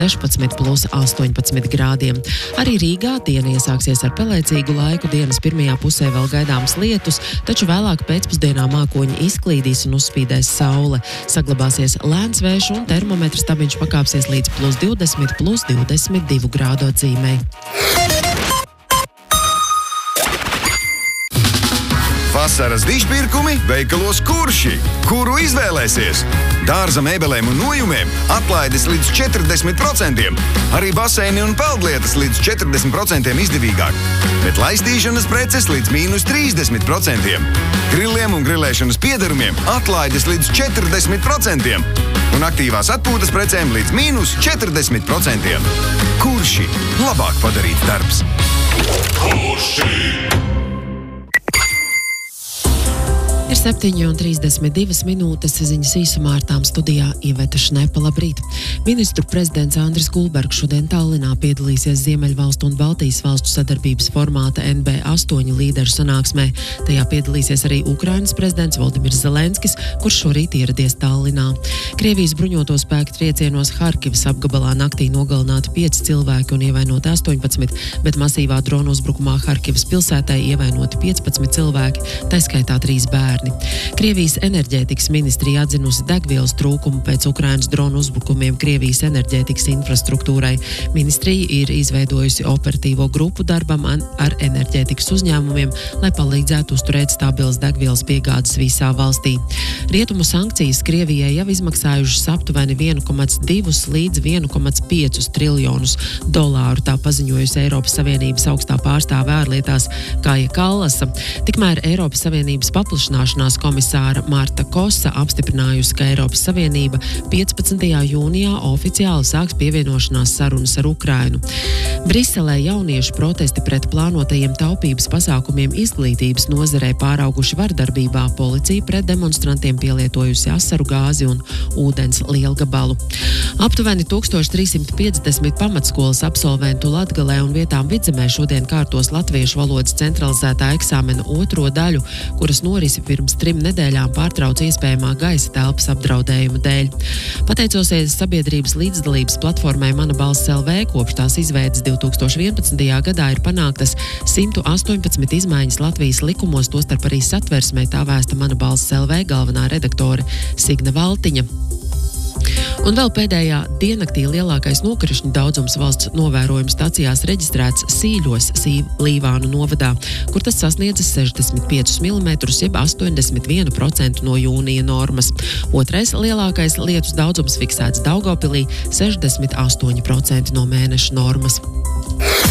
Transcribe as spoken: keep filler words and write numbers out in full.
sešpadsmit plus astoņpadsmit grādiem. Arī Rīgā diena iesāksies ar pelēcīgu laiku. Dienas pirmajā pusē vēl gaidāms lietus, taču vēlāk pēcpusdienā mākoņi izklīdīs un uzspīdēs saule. Saglabāsies lēns vējš un termometra stabiņš pakāpsies līdz plus divdesmit, plus divdesmit divu grādu atzīmei. Vasaras dižpirkumi veikalos Kurši, kuru izvēlēsies. Dārza mēbelēm un nojumiem atlaides līdz četrdesmit procentiem. Arī baseini un peldlietas līdz četrdesmit procentiem izdevīgāk. Bet laistīšanas preces līdz mīnus trīsdesmit procentiem. Grilliem un grilēšanas piederumiem atlaides līdz četrdesmit procentiem. Un aktīvās atpūtas precēm līdz mīnus četrdesmit procentiem. Kurši? Labāk padarīts darbs. Kurši? Ir septiņi un trīsdesmit divas minūtes, ziņas īsumā ar tām studijā Iveta Šnepa. Labrīt! Ministru prezidents Andris Kulbergs šodien Tallinā piedalīsies Ziemeļvalstu un Baltijas valstu sadarbības formāta N B astoņi līderu sanāksmē. Tajā piedalīsies arī Ukrainas prezidents Voldimirs Zelenskis, kurš šorīt ieradies Tallinā. Krievijas bruņoto spēku triecienos Harkivas apgabalā naktī nogalināti pieci cilvēki un ievainoti astoņpadsmit, bet masīvā drona uzbrukumā Harkivas pilsētai ievainoti piecpadsmit cilvēki, tā skaitā trīs bērni. Krievijas enerģētikas ministrija atzinusi degvielas trūkumu pēc Ukrainas dronu uzbrukumiem Krievijas enerģētikas infrastruktūrai. Ministrija ir izveidojusi operatīvo grupu darbam ar enerģētikas uzņēmumiem, lai palīdzētu uzturēt stabilas degvielas piegādes visā valstī. Rietumu sankcijas Krievijai jau izmaksājušas aptuveni viens komats divi līdz viens komats pieci triljonus dolāru, tā paziņojusi Eiropas Savienības augstā pārstāve ārlietās Kaja Kallasa. Tikmēr Eiropas Savienības paplašināšanās komisāra Marta Kosa apstiprinājusi, ka Eiropas Savienība piecpadsmitajā jūnijā oficiāli sāks pievienošanās sarunas ar Ukrainu. Briselē jauniešu protesti pret plānotajiem taupības pasākumiem izglītības nozarē pārauguši vardarbībā. Policija pret demonstrantiem pielietojusi asaru gāzi un ūdens lielgabalu. Aptuveni tūkstoš trīs simti piecdesmit pamatskolas absolventu Latgalē un vietām Vidzemē šodien kārtos latviešu valodas centralizētā eksāmena otro daļu, kuras norisi pirms trim nedēļām pārtrauca iespējamā gaisa telpas apdraudējuma dēļ. Pateicosies sabiedrības līdzdalības platformai Mana balss L V, kopš tās izveides divi tūkstoši vienpadsmitajā gadā ir panāktas simt astoņpadsmit izmaiņas Latvijas likumos, tostarp arī satversmē, tā vēsta Mana balss L V galvenā redaktore Signa Valtiņa. Un vēl pēdējā diennaktī lielākais nokrišņu daudzums valsts novērojuma stacijās reģistrēts Sīļos, Līvānu novadā, kur tas sasniedzis sešdesmit piecus milimetrus, jeb astoņdesmit vienu procentu no jūnija normas. Otrais lielākais lietus daudzums fiksēts Daugavpilī, sešdesmit astoņi procenti no mēneša normas.